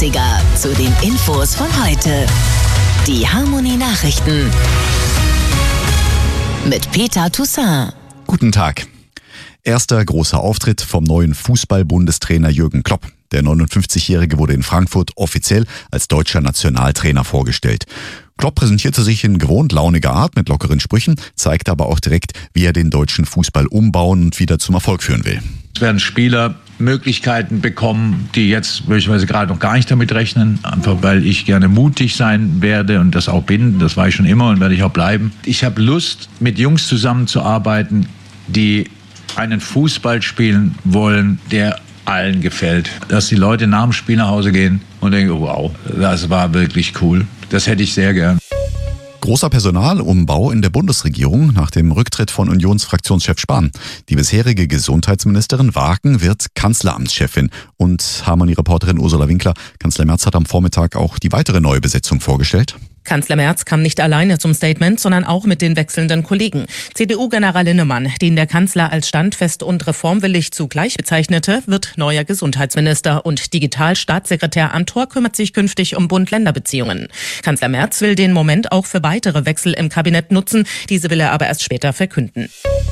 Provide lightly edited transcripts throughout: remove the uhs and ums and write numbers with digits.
80er zu den Infos von heute. Die Harmony Nachrichten mit Peter Toussaint. Guten Tag. Erster großer Auftritt vom neuen Fußball-Bundestrainer Jürgen Klopp. Der 59-Jährige wurde in Frankfurt offiziell als deutscher Nationaltrainer vorgestellt. Klopp präsentierte sich in gewohnt launiger Art mit lockeren Sprüchen, zeigte aber auch direkt, wie er den deutschen Fußball umbauen und wieder zum Erfolg führen will. Es werden Spieler Möglichkeiten bekommen, die jetzt möglicherweise gerade noch gar nicht damit rechnen, einfach weil ich gerne mutig sein werde und das auch bin. Das war ich schon immer und werde ich auch bleiben. Ich habe Lust, mit Jungs zusammenzuarbeiten, die einen Fußball spielen wollen, der allen gefällt. Dass die Leute nach dem Spiel nach Hause gehen und denken, wow, das war wirklich cool. Das hätte ich sehr gern. Großer Personalumbau in der Bundesregierung nach dem Rücktritt von Unionsfraktionschef Spahn. Die bisherige Gesundheitsministerin Wagen wird Kanzleramtschefin. Und Harmony-Reporterin Ursula Winkler, Kanzler Merz hat am Vormittag auch die weitere neue Besetzung vorgestellt. Kanzler Merz kam nicht alleine zum Statement, sondern auch mit den wechselnden Kollegen. CDU-General Linnemann, den der Kanzler als standfest und reformwillig zugleich bezeichnete, wird neuer Gesundheitsminister und Digitalstaatssekretär Amthor kümmert sich künftig um Bund-Länder-Beziehungen. Kanzler Merz will den Moment auch für weitere Wechsel im Kabinett nutzen, diese will er aber erst später verkünden.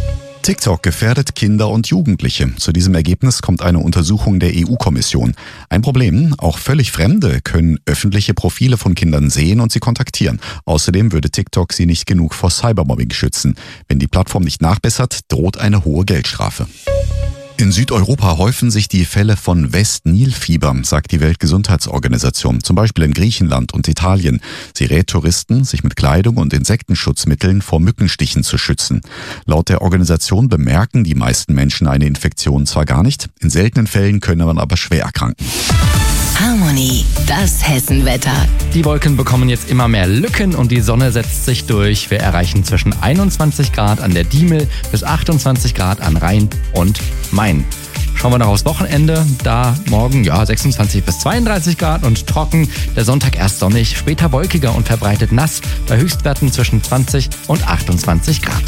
TikTok gefährdet Kinder und Jugendliche. Zu diesem Ergebnis kommt eine Untersuchung der EU-Kommission. Ein Problem, auch völlig Fremde können öffentliche Profile von Kindern sehen und sie kontaktieren. Außerdem würde TikTok sie nicht genug vor Cybermobbing schützen. Wenn die Plattform nicht nachbessert, droht eine hohe Geldstrafe. In Südeuropa häufen sich die Fälle von West-Nil-Fieber, sagt die Weltgesundheitsorganisation, zum Beispiel in Griechenland und Italien. Sie rät Touristen, sich mit Kleidung und Insektenschutzmitteln vor Mückenstichen zu schützen. Laut der Organisation bemerken die meisten Menschen eine Infektion zwar gar nicht, in seltenen Fällen können man aber schwer erkranken. Harmony, das Hessenwetter. Die Wolken bekommen jetzt immer mehr Lücken und die Sonne setzt sich durch. Wir erreichen zwischen 21 Grad an der Diemel bis 28 Grad an Rhein und Main. Schauen wir noch aufs Wochenende. Da morgen 26 bis 32 Grad und trocken. Der Sonntag erst sonnig, später wolkiger und verbreitet nass. Bei Höchstwerten zwischen 20 und 28 Grad.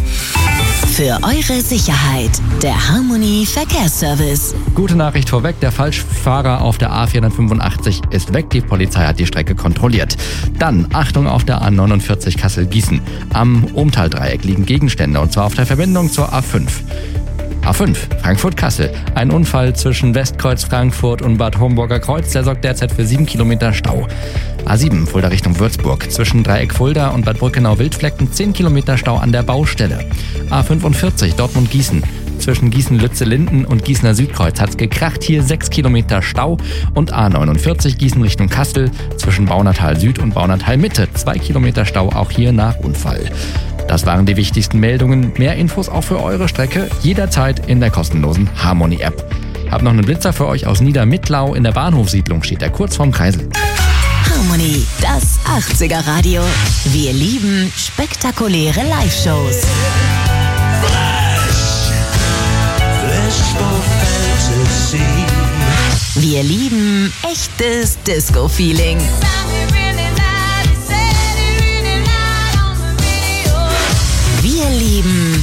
Für eure Sicherheit, der Harmony Verkehrsservice. Gute Nachricht vorweg, der Falschfahrer auf der A485 ist weg. Die Polizei hat die Strecke kontrolliert. Dann Achtung auf der A49 Kassel-Gießen. Am Ohmtal-Dreieck liegen Gegenstände und zwar auf der Verbindung zur A5. A5, Frankfurt-Kassel. Ein Unfall zwischen Westkreuz Frankfurt und Bad Homburger Kreuz, der sorgt derzeit für 7 Kilometer Stau. A7, Fulda Richtung Würzburg. Zwischen Dreieck Fulda und Bad Brückenau-Wildflecken 10 Kilometer Stau an der Baustelle. A45, Dortmund-Gießen. Zwischen Gießen-Lütze-Linden und Gießener Südkreuz hat's gekracht, hier 6 Kilometer Stau. Und A49, Gießen Richtung Kassel. Zwischen Baunatal Süd und Baunatal Mitte 2 Kilometer Stau, auch hier nach Unfall. Das waren die wichtigsten Meldungen. Mehr Infos auch für eure Strecke jederzeit in der kostenlosen Harmony-App. Hab noch einen Blitzer für euch aus Niedermittlau. In der Bahnhofsiedlung steht er kurz vorm Kreisel. Harmony, das 80er Radio. Wir lieben spektakuläre Live-Shows. Wir lieben echtes Disco-Feeling. Wir lieben